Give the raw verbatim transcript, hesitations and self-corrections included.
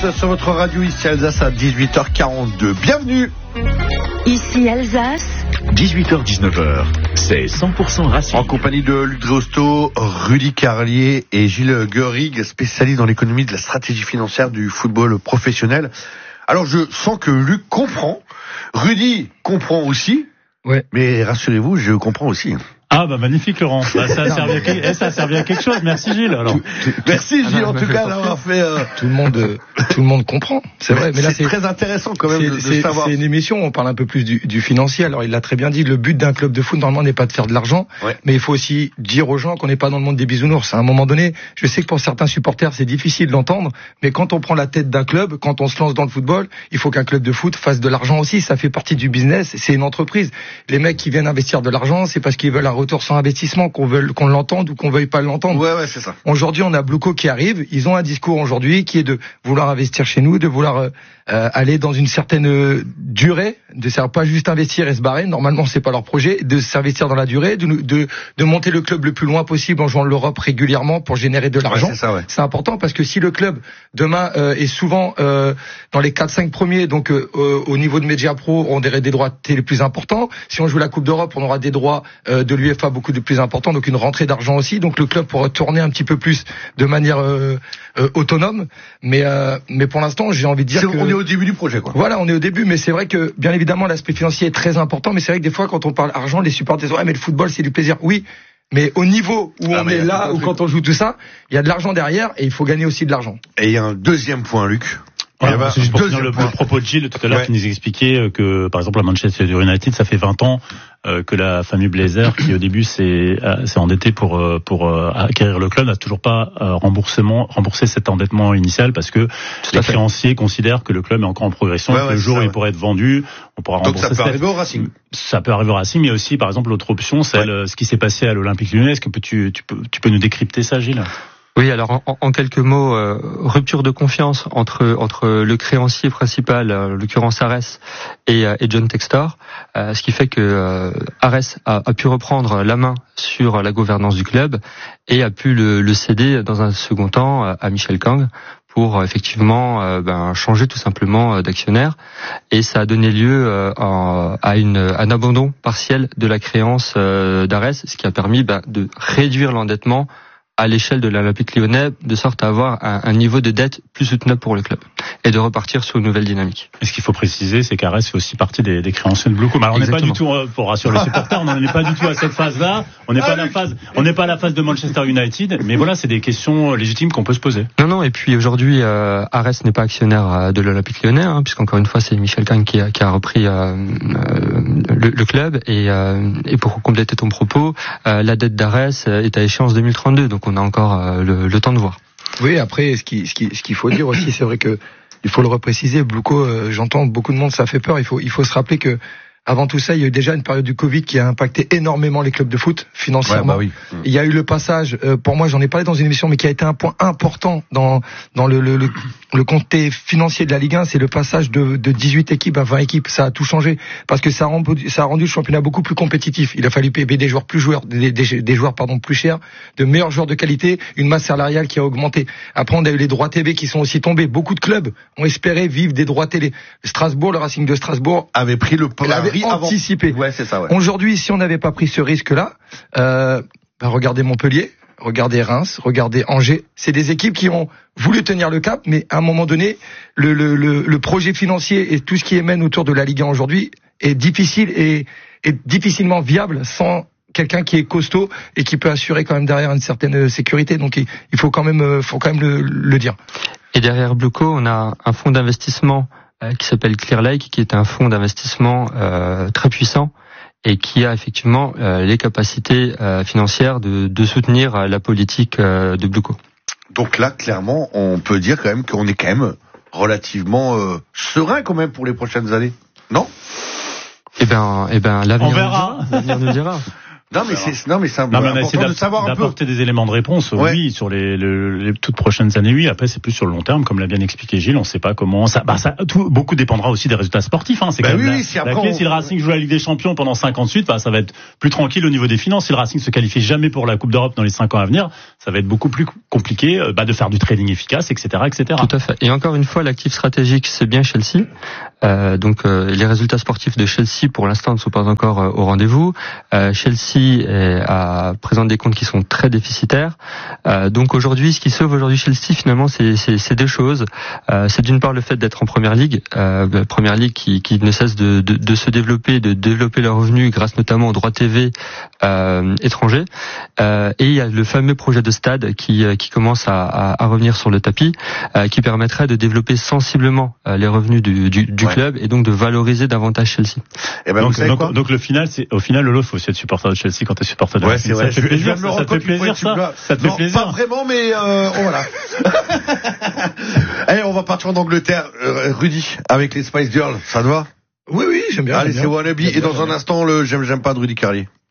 Alsace sur votre radio ici Alsace à dix-huit heures quarante-deux. Bienvenue. Ici Alsace. dix-huit heures dix-neuf heures, c'est cent pour cent Racing. En compagnie de Luc Drosto, Rudy Carlier et Gilles Gueurig, spécialistes dans l'économie de la stratégie financière du football professionnel. Alors je sens que Luc comprend, Rudy comprend aussi, ouais. Mais rassurez-vous, je comprends aussi. Ah bah magnifique Laurent, bah, ça, a servi à quelque... eh, ça a servi à quelque chose, merci Gilles. Alors. Tout, tout, merci Gilles ah, non, en tout cas d'avoir fait... Euh... Tout le monde euh, tout le monde comprend, c'est vrai. Mais là c'est, c'est très intéressant quand même c'est, de, de c'est, savoir. C'est une émission, on parle un peu plus du, du financier, alors il l'a très bien dit, le but d'un club de foot normalement n'est pas de faire de l'argent, ouais. Mais il faut aussi dire aux gens qu'on n'est pas dans le monde des bisounours. À un moment donné, je sais que pour certains supporters c'est difficile d'entendre, mais quand on prend la tête d'un club, quand on se lance dans le football, il faut qu'un club de foot fasse de l'argent aussi, ça fait partie du business, c'est une entreprise. Les mecs qui viennent investir de l'argent, c'est parce qu'ils veulent un retour sans investissement, qu'on veuille qu'on l'entende ou qu'on veuille pas l'entendre. Ouais, ouais, c'est ça. Aujourd'hui, on a Blue-Co qui arrive. Ils ont un discours aujourd'hui qui est de vouloir investir chez nous, de vouloir euh, aller dans une certaine euh, durée, de ne pas juste investir et se barrer. Normalement, c'est pas leur projet, de s'investir dans la durée, de, de, de monter le club le plus loin possible en jouant l'Europe régulièrement pour générer de l'argent. Ouais, c'est ça, ouais. C'est important parce que si le club demain euh, est souvent euh, dans les quatre cinq premiers, donc euh, au niveau de Media Pro, on aurait des droits télé plus importants. Si on joue la Coupe d'Europe, on aura des droits euh, de l'UEFA beaucoup de plus importants. Donc une rentrée d'argent aussi, donc le club pourra tourner un petit peu plus de manière euh, euh, autonome, mais euh, mais pour l'instant j'ai envie de dire c'est, que on est au début du projet quoi. Voilà, on est au début, mais c'est vrai que bien évidemment l'aspect financier est très important, mais c'est vrai que des fois quand on parle argent, les supporters disent ouais mais le football c'est du plaisir, oui, mais au niveau où ah, on est là, ou quand on joue tout ça, il y a de l'argent derrière et il faut gagner aussi de l'argent. Et il y a un deuxième point, Luc. Voilà, bah, c'est juste pour finir le, le propos de Gilles tout à l'heure ouais. Qui nous expliquait que par exemple à Manchester United ça fait vingt ans euh, que la famille Blazer qui au début s'est, euh, s'est endettée pour, euh, pour euh, acquérir le club n'a toujours pas euh, remboursement, remboursé cet endettement initial parce que les créanciers considèrent que le club est encore en progression ouais, et que ouais, le jour où il pourrait être vendu on pourra donc rembourser. Donc ça peut arriver au Racing. Ça peut arriver au Racing, mais aussi par exemple l'autre option c'est ouais. ce qui s'est passé à l'Olympique Lyonnais. Est-ce que tu, tu, peux, tu peux nous décrypter ça Gilles? Oui, alors en, en quelques mots, euh, rupture de confiance entre entre le créancier principal, en l'occurrence Ares, et, euh, et John Textor, euh, ce qui fait que euh, Ares a, a pu reprendre la main sur la gouvernance du club et a pu le, le céder dans un second temps à Michel Kang pour effectivement euh, ben, changer tout simplement d'actionnaire, et ça a donné lieu euh, à, à une, un abandon partiel de la créance euh, d'Ares, ce qui a permis ben, de réduire l'endettement à l'échelle de l'Olympique Lyonnais, de sorte à avoir un, un niveau de dette plus soutenable pour le club et de repartir sur une nouvelle dynamique. Et ce qu'il faut préciser, c'est qu'Ares fait aussi partie des, des créanciers de Blue-Co. Alors on n'est pas du tout, pour rassurer les supporters, on n'est pas du tout à cette phase-là. On n'est pas à la phase, on n'est pas à la phase de Manchester United. Mais voilà, c'est des questions légitimes qu'on peut se poser. Non, non. Et puis aujourd'hui, euh, Ares n'est pas actionnaire de l'Olympique Lyonnais, hein, puisqu'encore une fois, c'est Michel Kang qui a, qui a repris euh, euh, le, le club. Et, euh, et pour compléter ton propos, euh, la dette d'Ares est à échéance deux mille trente-deux. Donc on a encore euh, le, le temps de voir. Oui, après, ce, qui, ce, qui, ce qu'il faut dire aussi, c'est vrai que il faut le repréciser. Blue-Co, euh, j'entends beaucoup de monde, ça fait peur. Il faut, il faut se rappeler que avant tout ça, il y a eu déjà une période du Covid qui a impacté énormément les clubs de foot financièrement. Ouais, bah oui. Il y a eu le passage, euh, pour moi, j'en ai parlé dans une émission, mais qui a été un point important dans dans le le, le, le comté financier de la Ligue un, c'est le passage de, de dix-huit équipes à vingt équipes. Ça a tout changé parce que ça a rendu, ça a rendu le championnat beaucoup plus compétitif. Il a fallu payer des joueurs plus joueurs, des, des, des joueurs pardon plus chers, de meilleurs joueurs de qualité, une masse salariale qui a augmenté. Après, on a eu les droits T V qui sont aussi tombés. Beaucoup de clubs ont espéré vivre des droits télé. Strasbourg, le Racing de Strasbourg avait pris le pari anticipé. Ouais, c'est ça, ouais. Aujourd'hui, si on n'avait pas pris ce risque-là, euh, bah regardez Montpellier, regardez Reims, regardez Angers. C'est des équipes qui ont voulu tenir le cap, mais à un moment donné, le, le, le, le projet financier et tout ce qui émène autour de la Ligue un aujourd'hui est difficile et est difficilement viable sans quelqu'un qui est costaud et qui peut assurer quand même derrière une certaine sécurité. Donc il, il faut quand même, faut quand même le, le dire. Et derrière Blue-Co, on a un fonds d'investissement qui s'appelle Clear Lake, qui est un fonds d'investissement euh, très puissant et qui a effectivement euh, les capacités euh, financières de, de soutenir euh, la politique euh, de Blue-Co. Donc là, clairement, on peut dire quand même qu'on est quand même relativement euh, serein quand même pour les prochaines années, non ? Eh ben, eh ben, l'avenir, on verra. Nous, l'avenir nous dira. Non mais c'est non mais c'est non, mais on a essayé de savoir un peu d'apporter des éléments de réponse. Ouais. Oui, sur les, les, les toutes prochaines années, oui. Après, c'est plus sur le long terme, comme l'a bien expliqué Gilles. On sait pas comment ça. Bah, ça tout, beaucoup dépendra aussi des résultats sportifs. Hein. C'est bah quand oui, même oui, la, si, la clé. on... Si le Racing joue la Ligue des Champions pendant cinq ans de suite, bah, ça va être plus tranquille au niveau des finances. Si le Racing se qualifie jamais pour la Coupe d'Europe dans les cinq ans à venir, ça va être beaucoup plus compliqué bah, de faire du trading efficace, et cetera, et cetera. Tout à fait. Et encore une fois, l'actif stratégique, c'est bien Chelsea. Euh, donc euh, les résultats sportifs de Chelsea pour l'instant ne sont pas encore euh, au rendez-vous. Euh, Chelsea est, a, présente des comptes qui sont très déficitaires. Euh, donc aujourd'hui, ce qui sauve aujourd'hui Chelsea finalement, c'est, c'est, c'est deux choses. Euh, c'est d'une part le fait d'être en Première Ligue, euh, la Première Ligue qui, qui ne cesse de, de, de se développer, de développer leurs revenus grâce notamment aux droits T V euh, étrangers. Euh, et il y a le fameux projet de stade qui, qui commence à, à, à revenir sur le tapis, euh, qui permettrait de développer sensiblement euh, les revenus du, du, du ouais. club et donc de valoriser davantage Chelsea. Et ben donc, donc, donc le final, c'est au final Lolo, faut aussi être supporter de Chelsea quand t'es supporter de ouais, c'est vrai. Ça fait plaisir, ça, ça te fait plaisir, ça. Ça te fait non, plaisir. Pas vraiment, mais euh, oh, voilà. Allez, on va partir en Angleterre, euh, Rudy, avec les Spice Girls. Ça te va? Oui, oui, j'aime bien. Allez, j'aime c'est bien. Wannabe. Et dans un instant, le j'aime, j'aime pas de Rudy Carlier.